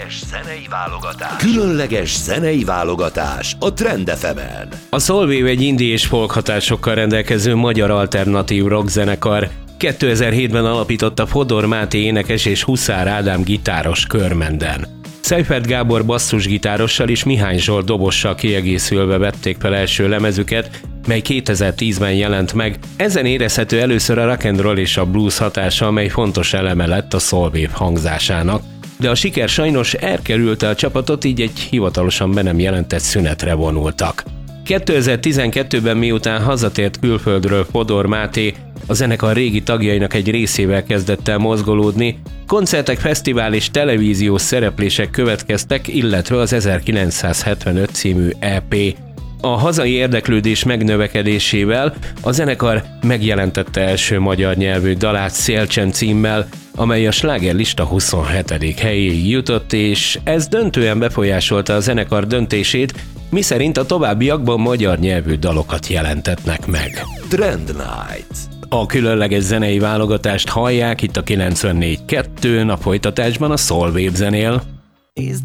Különleges zenei válogatás a Trend FM-en. A Soulwave egy indie és folk hatásokkal rendelkező magyar alternatív rock zenekar. 2007-ben alapította Fodor Máté énekes és Huszár Ádám gitáros Körmenden. Seifert Gábor basszusgitárossal és Mihály Zsolt dobossal kiegészülve vették fel első lemezüket, mely 2010-ben jelent meg. Ezen érezhető először a rock and roll és a blues hatása, amely fontos eleme lett a Soulwave hangzásának. De a siker sajnos elkerülte a csapatot, így egy hivatalosan be nem jelentett szünetre vonultak. 2012-ben miután hazatért külföldről Fodor Máté, a zenekar régi tagjainak egy részével kezdett el mozgolódni, koncertek, fesztivál és televíziós szereplések következtek, illetve az 1975 című EP. A hazai érdeklődés megnövekedésével a zenekar megjelentette első magyar nyelvű dalát Szélcsen címmel, amely a slágerlista 27. helyéig jutott, és ez döntően befolyásolta a zenekar döntését, miszerint a továbbiakban magyar nyelvű dalokat jelentetnek meg. Trend Night. A különleges zenei válogatást hallják itt a 94.2-n, a folytatásban a Soulwave zenél. Is